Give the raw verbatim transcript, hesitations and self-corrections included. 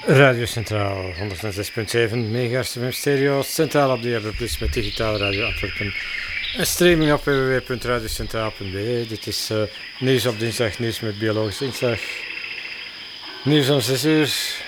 Radio Centraal, honderdzes komma zeven megahertz met stereo, centraal op de Jabber Plus met digitale radio Antwerpen. En streaming op w w w punt radiocentraal punt b e. Dit is uh, nieuws op dinsdag, nieuws met biologische inslag. Nieuws om zes uur.